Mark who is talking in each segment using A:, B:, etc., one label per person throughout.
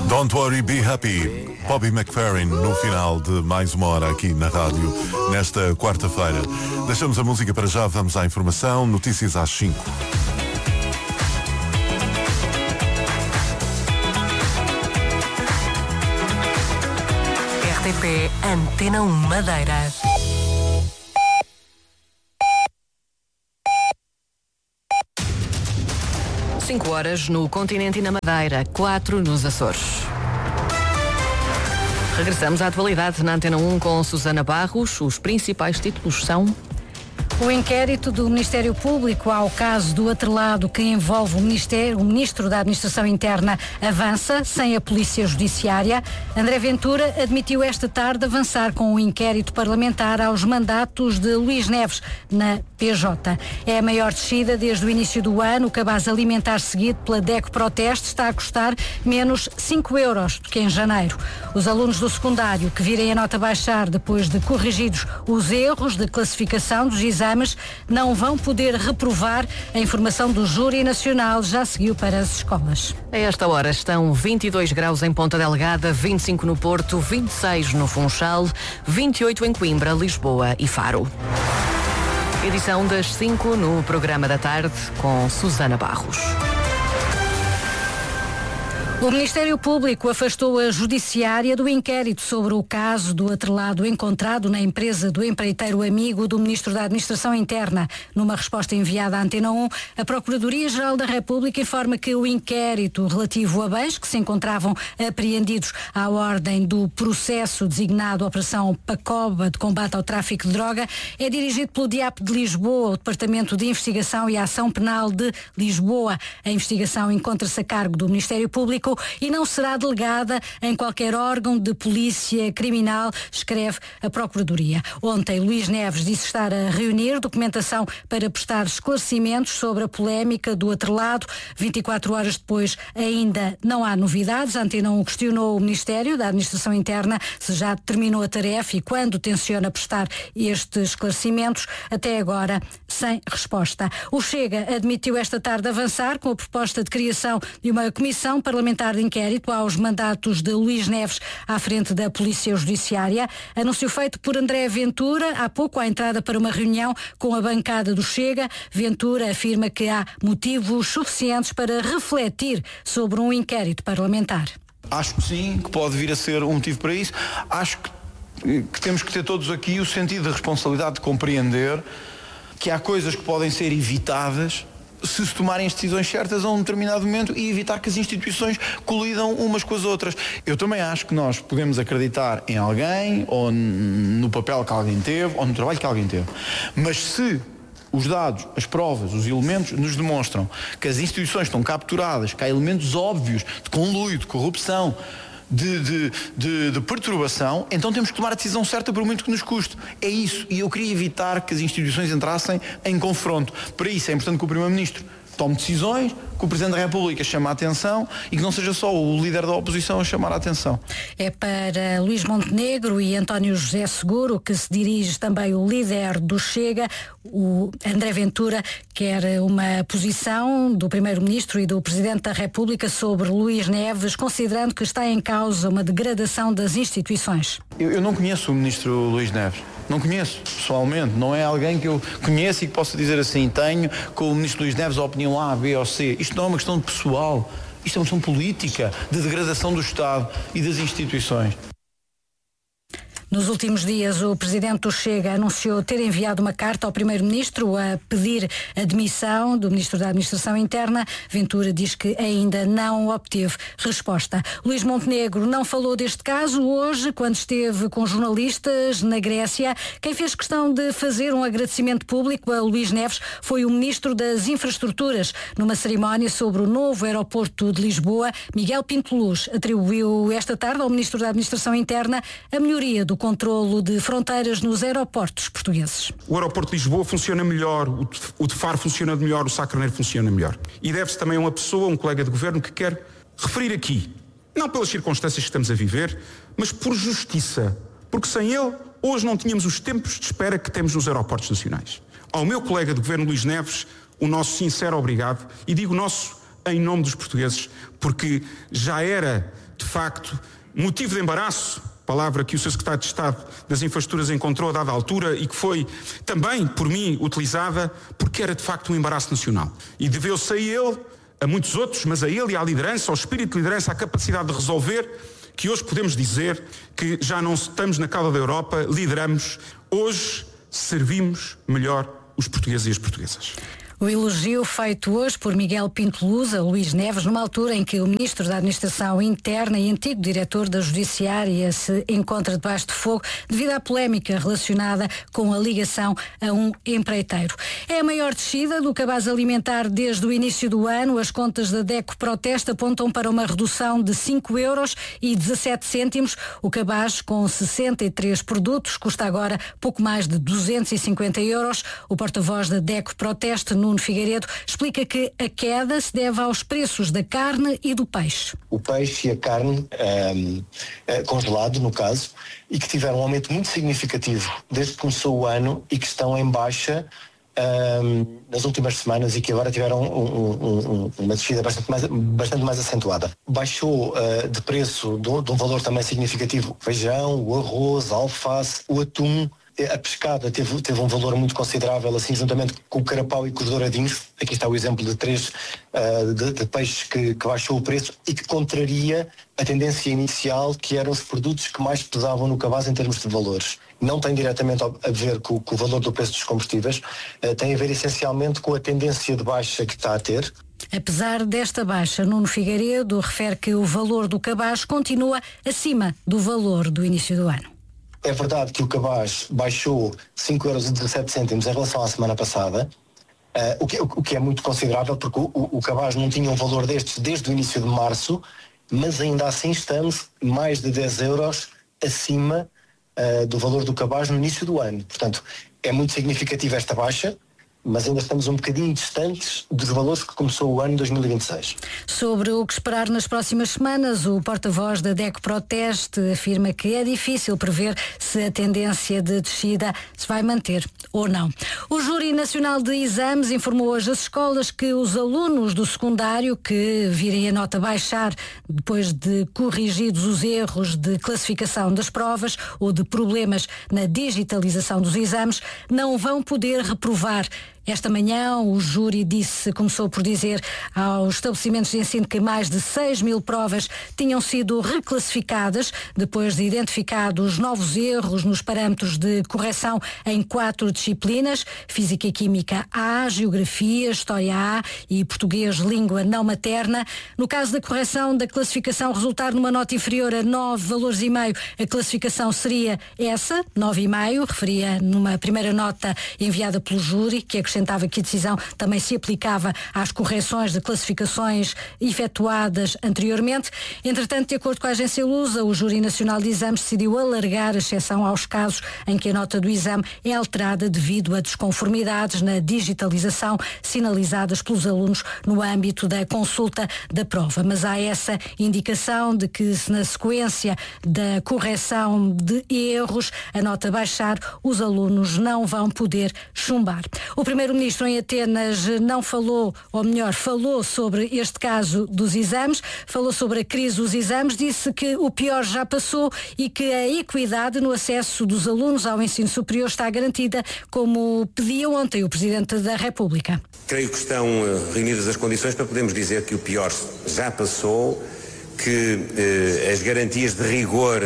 A: Don't Worry, Be Happy, Bobby McFerrin, no final de mais uma hora aqui na rádio, nesta quarta-feira. Deixamos a música para já, vamos à informação, notícias às 5.
B: RTP Antena 1 Madeira. Cinco horas no continente e na Madeira, 4 nos Açores. Regressamos à atualidade na Antena 1 com Susana Barros. Os principais títulos são...
C: O inquérito do Ministério Público ao caso do atrelado que envolve o Ministro da Administração Interna avança, sem a Polícia Judiciária. André Ventura admitiu esta tarde avançar com o inquérito parlamentar aos mandatos de Luís Neves na PJ. É a maior descida desde o início do ano. O cabaz alimentar seguido pela DECO Proteste está a custar menos 5 euros do que em janeiro. Os alunos do secundário que virem a nota baixar depois de corrigidos os erros de classificação dos exames não vão poder reprovar. A informação do Júri Nacional já seguiu para as escolas.
B: A esta hora estão 22 graus em Ponta Delgada, 25 no Porto, 26 no Funchal, 28 em Coimbra, Lisboa e Faro. Edição das 5 no programa da tarde com Susana Barros.
C: O Ministério Público afastou a Judiciária do inquérito sobre o caso do atrelado encontrado na empresa do empreiteiro amigo do Ministro da Administração Interna. Numa resposta enviada à Antena 1, a Procuradoria-Geral da República informa que o inquérito relativo a bens que se encontravam apreendidos à ordem do processo designado Operação Pacoba de Combate ao Tráfico de Droga é dirigido pelo DIAP de Lisboa, o Departamento de Investigação e Ação Penal de Lisboa. A investigação encontra-se a cargo do Ministério Público e não será delegada em qualquer órgão de polícia criminal, escreve a Procuradoria. Ontem, Luís Neves disse estar a reunir documentação para prestar esclarecimentos sobre a polémica do atrelado. 24 horas depois, ainda não há novidades. A Antena 1 questionou o Ministério da Administração Interna se já terminou a tarefa e quando tenciona prestar estes esclarecimentos. Até agora, sem resposta. O Chega admitiu esta tarde avançar com a proposta de criação de uma comissão parlamentar de inquérito aos mandatos de Luís Neves à frente da Polícia Judiciária. Anúncio feito por André Ventura há pouco à entrada para uma reunião com a bancada do Chega. Ventura afirma que há motivos suficientes para refletir sobre um inquérito parlamentar.
D: Acho que sim, que pode vir a ser um motivo para isso. Acho que temos que ter todos aqui o sentido de responsabilidade de compreender que há coisas que podem ser evitadas se tomarem as decisões certas a um determinado momento e evitar que as instituições colidam umas com as outras. Eu também acho que nós podemos acreditar em alguém, ou no papel que alguém teve, ou no trabalho que alguém teve. Mas se os dados, as provas, os elementos nos demonstram que as instituições estão capturadas, que há elementos óbvios de conluio, de corrupção, de perturbação, então temos que tomar a decisão certa por muito que nos custe. É isso. E eu queria evitar que as instituições entrassem em confronto. Para isso é importante que o Primeiro-Ministro tome decisões, que o Presidente da República chame a atenção e que não seja só o líder da oposição a chamar a atenção.
C: É para Luís Montenegro e António José Seguro que se dirige também o líder do Chega. O André Ventura quer uma posição do Primeiro-Ministro e do Presidente da República sobre Luís Neves, considerando que está em causa uma degradação das instituições.
D: Eu não conheço o Ministro Luís Neves. Não conheço, pessoalmente. Não é alguém que eu conheço e que possa dizer assim, tenho com o Ministro Luís Neves a opinião A, B ou C. Isto não é uma questão pessoal. Isto é uma questão política, de degradação do Estado e das instituições.
C: Nos últimos dias, o Presidente do Chega anunciou ter enviado uma carta ao Primeiro-Ministro a pedir a demissão do Ministro da Administração Interna. Ventura diz que ainda não obteve resposta. Luís Montenegro não falou deste caso hoje, quando esteve com jornalistas na Grécia. Quem fez questão de fazer um agradecimento público a Luís Neves foi o Ministro das Infraestruturas. Numa cerimónia sobre o novo aeroporto de Lisboa, Miguel Pinto Luz atribuiu esta tarde ao Ministro da Administração Interna a melhoria do controlo de fronteiras nos aeroportos portugueses.
E: O aeroporto de Lisboa funciona melhor, o de Faro funciona melhor, o Sá Carneiro funciona melhor. E deve-se também a uma pessoa, um colega de governo, que quer referir aqui, não pelas circunstâncias que estamos a viver, mas por justiça. Porque sem ele, hoje não tínhamos os tempos de espera que temos nos aeroportos nacionais. Ao meu colega de governo, Luís Neves, o nosso sincero obrigado, e digo nosso em nome dos portugueses, porque já era de facto, motivo de embaraço, palavra que o Sr. Secretário de Estado das Infraestruturas encontrou a dada altura e que foi também, por mim, utilizada porque era de facto um embaraço nacional. E deveu-se a ele, a muitos outros, mas a ele e à liderança, ao espírito de liderança, à capacidade de resolver, que hoje podemos dizer que já não estamos na cauda da Europa, lideramos, hoje servimos melhor os portugueses e as portuguesas.
C: O elogio feito hoje por Miguel Pinto Luz a Luís Neves, numa altura em que o Ministro da Administração Interna e antigo Diretor da Judiciária se encontra debaixo de fogo devido à polémica relacionada com a ligação a um empreiteiro. É a maior descida do cabaz alimentar desde o início do ano. As contas da DECO Proteste apontam para uma redução de 5,17€. O cabaz, com 63 produtos, custa agora pouco mais de 250€. O porta-voz da DECO Proteste, Nuno Figueiredo, explica que a queda se deve aos preços da carne e do peixe.
F: O peixe e a carne, congelado no caso, e que tiveram um aumento muito significativo desde que começou o ano e que estão em baixa nas últimas semanas e que agora tiveram uma descida bastante mais acentuada. Baixou de preço de um valor também significativo o feijão, o arroz, a alface, o atum. A pescada teve um valor muito considerável, assim, juntamente com o carapau e com os douradinhos. Aqui está o exemplo de 3 de peixes que baixou o preço e que contraria a tendência inicial, que eram os produtos que mais pesavam no cabaz em termos de valores. Não tem diretamente a ver com o valor do preço dos combustíveis, tem a ver essencialmente com a tendência de baixa que está a ter.
C: Apesar desta baixa, Nuno Figueiredo refere que o valor do cabaz continua acima do valor do início do ano.
F: É verdade que o cabaz baixou 5,17€ em relação à semana passada, o que é muito considerável, porque o cabaz não tinha um valor destes desde o início de março, mas ainda assim estamos mais de 10€ acima do valor do cabaz no início do ano. Portanto, é muito significativa esta baixa, mas ainda estamos um bocadinho distantes dos valores que começou o ano de 2026.
C: Sobre o que esperar nas próximas semanas, o porta-voz da DECO Proteste afirma que é difícil prever se a tendência de descida se vai manter ou não. O Júri Nacional de Exames informou hoje às escolas que os alunos do secundário que virem a nota baixar depois de corrigidos os erros de classificação das provas ou de problemas na digitalização dos exames não vão poder reprovar. Esta manhã o júri começou por dizer aos estabelecimentos de ensino que mais de 6.000 provas tinham sido reclassificadas depois de identificados novos erros nos parâmetros de correção em 4 disciplinas: Física e Química A, Geografia, História A e Português Língua Não Materna. No caso da correção da classificação resultar numa nota inferior a 9,5 valores, a classificação seria essa, 9,5, referia numa primeira nota enviada pelo júri, que acrescentava que a decisão também se aplicava às correções de classificações efetuadas anteriormente. Entretanto, de acordo com a agência Lusa, o Júri Nacional de Exames decidiu alargar a exceção aos casos em que a nota do exame é alterada devido a desconformidades na digitalização sinalizadas pelos alunos no âmbito da consulta da prova. Mas há essa indicação de que, se na sequência da correção de erros a nota baixar, os alunos não vão poder chumbar. O Primeiro-Ministro em Atenas não falou, ou melhor, falou sobre este caso dos exames, falou sobre a crise dos exames, disse que o pior já passou e que a equidade no acesso dos alunos ao ensino superior está garantida, como pedia ontem o Presidente da República.
G: Creio que estão reunidas as condições para podermos dizer que o pior já passou, que as garantias de rigor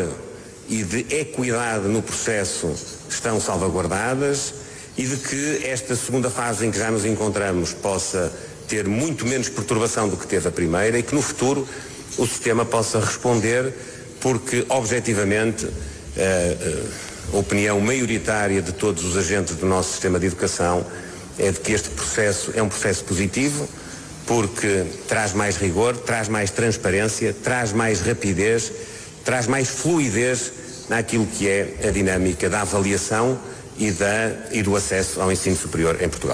G: e de equidade no processo estão salvaguardadas e de que esta segunda fase em que já nos encontramos possa ter muito menos perturbação do que teve a primeira e que no futuro o sistema possa responder, porque objetivamente a opinião maioritária de todos os agentes do nosso sistema de educação é de que este processo é um processo positivo, porque traz mais rigor, traz mais transparência, traz mais rapidez, traz mais fluidez naquilo que é a dinâmica da avaliação e do acesso ao ensino superior em Portugal.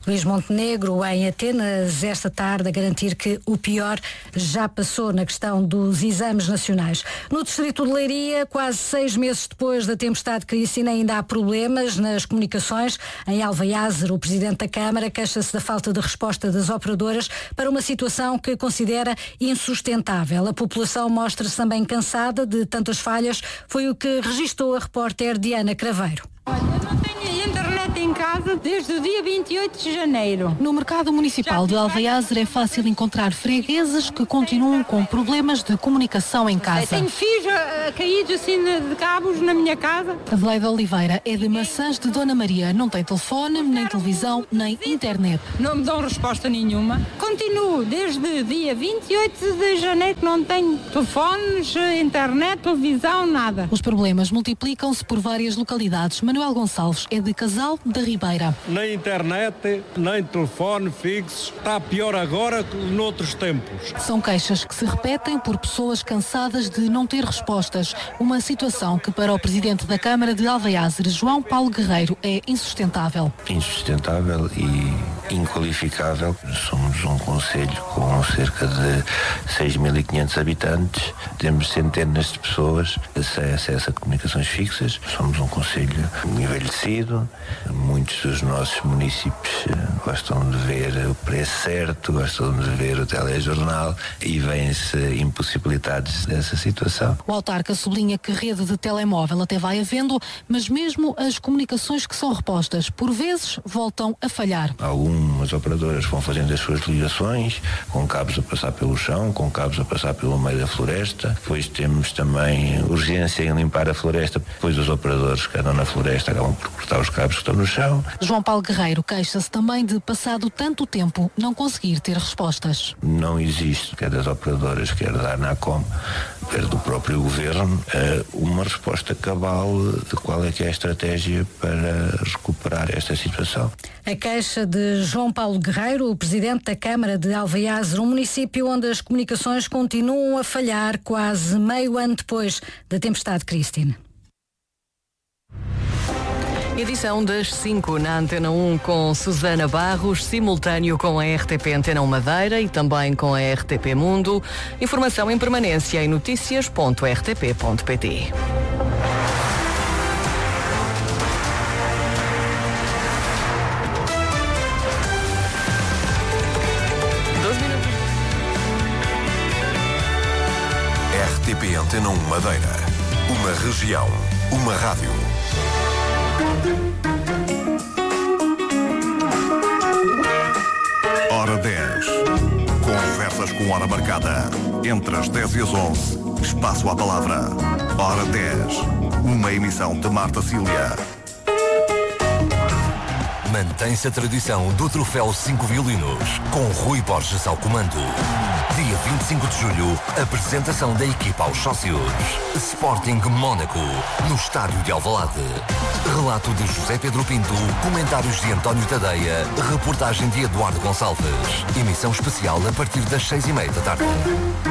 C: Luís Montenegro, em Atenas, esta tarde, a garantir que o pior já passou na questão dos exames nacionais. No distrito de Leiria, quase 6 meses depois da tempestade Cristina, ainda há problemas nas comunicações. Em Alvaiazer, o presidente da Câmara queixa-se da falta de resposta das operadoras para uma situação que considera insustentável. A população mostra-se também cansada de tantas falhas. Foi o que registou a repórter Diana Craveiro.
H: Olha, eu não tenho internet em casa desde o dia 28 de janeiro.
I: No mercado municipal de Alvaiazer é fácil encontrar freguesas que continuam com problemas de comunicação em casa.
H: Tenho fios caídos assim de cabos na minha casa.
I: Adelaide Oliveira é de Maçãs de Dona Maria. Não tem telefone, nem televisão, nem internet.
H: Não me dão resposta nenhuma. Continuo desde o dia 28 de janeiro. Não tenho telefones, internet, televisão, nada.
I: Os problemas multiplicam-se por várias localidades. Manuel Gonçalves é de Casal da Ribeira.
J: Nem internet, nem telefone fixo. Está pior agora que noutros tempos.
I: São queixas que se repetem por pessoas cansadas de não ter respostas. Uma situação que para o presidente da Câmara de Alvaiazer, João Paulo Guerreiro, é insustentável.
K: Insustentável e inqualificável. Somos um concelho com cerca de 6.500 habitantes. Temos centenas de pessoas sem acesso a comunicações fixas. Somos um concelho envelhecido. Muitos dos nossos municípios gostam de ver o preço certo, gostam de ver o telejornal e vêm-se impossibilitados dessa situação.
I: O autarca sublinha que rede de telemóvel até vai havendo, mas mesmo as comunicações que são repostas, por vezes, voltam a falhar.
K: Algumas operadoras vão fazendo as suas ligações, com cabos a passar pelo chão, com cabos a passar pelo meio da floresta. Depois temos também urgência em limpar a floresta, depois os operadores que andam na floresta acabam por cortar os cabos que estão no chão.
I: João Paulo Guerreiro queixa-se também de, passado tanto tempo, não conseguir ter respostas.
K: Não existe, quer das operadoras, quer da ANACOM, quer do próprio governo, uma resposta cabal de qual é que é a estratégia para recuperar esta situação.
C: A queixa de João Paulo Guerreiro, o presidente da Câmara de Alvaiazer, um município onde as comunicações continuam a falhar quase meio ano depois da tempestade Cristina.
B: Edição das 5 na Antena 1 com Susana Barros, simultâneo com a RTP Antena 1 Madeira e também com a RTP Mundo. Informação em permanência em noticias.rtp.pt.
L: RTP Antena 1 Madeira. Uma região, uma rádio. Hora 10. Conversas com hora marcada. Entre as 10 e as 11. Espaço à palavra. Hora 10. Uma emissão de Marta Cília.
M: Mantém-se a tradição do troféu 5 violinos, com Rui Borges ao comando. Dia 25 de julho, apresentação da equipa aos sócios. Sporting Mónaco, no estádio de Alvalade. Relato de José Pedro Pinto, comentários de António Tadeia, reportagem de Eduardo Gonçalves. Emissão especial a partir das 6:30 da tarde.